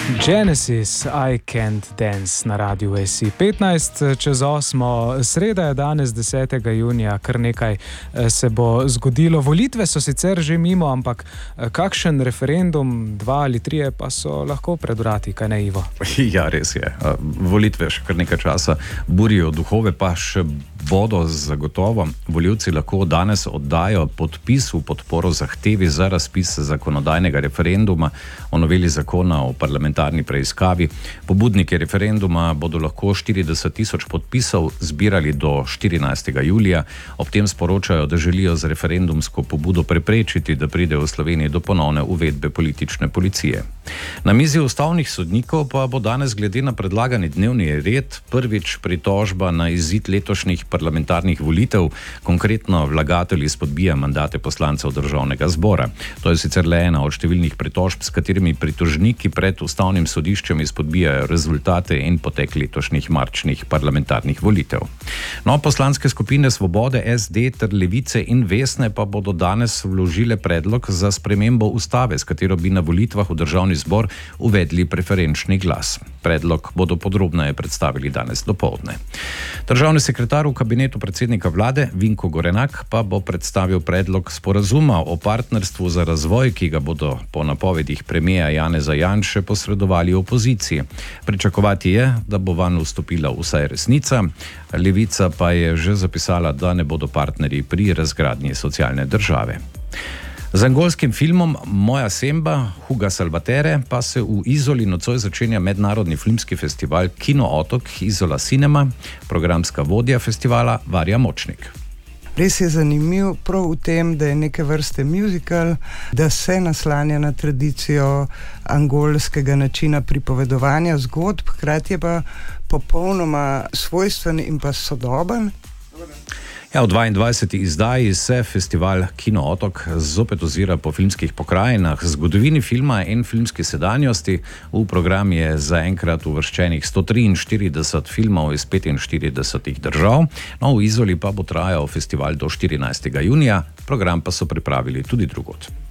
Genesis, I Can't Dance na Radiu SI 15. Čez 8. Sreda je danes 10. junija, kar nekaj se bo zgodilo. Volitve so sicer že mimo, ampak kakšen referendum, 2 ali 3 pa so lahko pred vrati, kaj ne, Ivo? Ja, res je. Volitve še kar nekaj časa burijo duhove, pa še bodo zagotovo. Volivci lahko danes oddajo podpis v podporo zahtevi za razpis zakonodajnega referenduma o noveli zakona o parlamentarni preiskavi. Pobudniki referenduma bodo lahko 40.000 podpisov zbirali do 14. julija. Ob tem sporočajo, da želijo z referendumsko pobudo preprečiti, da pride v Sloveniji do ponovne uvedbe politične policije. Na mizi ustavnih sodnikov pa bo danes glede na predlagani dnevni red prvič pritožba na izid letošnjih parlamentarnih volitev, konkretno vlagatelj izpodbija mandate poslancev Državnega zbora. To je sicer le ena od številnih pritožb, s katerimi pritožniki pred ustavnim sodiščem izpodbijajo rezultate in potek letošnjih marčnih parlamentarnih volitev. No, poslanske skupine Svobode, SD ter Levice in Vesne pa bodo danes vložile predlog za spremembo ustave, s katero bi na volitvah v Državni zbor uvedli preferenčni glas. Predlog bodo podrobneje predstavili danes dopoldne. Državni sekretar v kabinetu predsednika vlade Vinko Gorenak pa bo predstavil predlog sporazuma o partnerstvu za razvoj, ki ga bodo po napovedih premierja Janeza Janše posredovali opoziciji. Pričakovati je, da bo vanj vstopila vsaj resnica. Levica pa je že zapisala, da ne bodo partnerji pri razgradnji socialne države. Z angolskim filmom Moja Semba Huga Salvatere pa se v Izoli nocoj začenja mednarodni filmski festival Kino Otok Izola Cinema, programska vodja festivala Varja Močnik. Res je zanimiv prav v tem, da je neke vrste musical, da se naslanja na tradicijo angolskega načina pripovedovanja zgodb, hkrati je pa popolnoma svojstven in pa sodoben. Ja, v 22. izdaji se festival Kino Otok zopet ozira po filmskih pokrajinah, zgodovini filma in filmski sedanjosti. V program je zaenkrat uvrščenih 143 filmov iz 45 držav. No, v Izoli pa bo trajal festival do 14. junija, program pa so pripravili tudi drugod.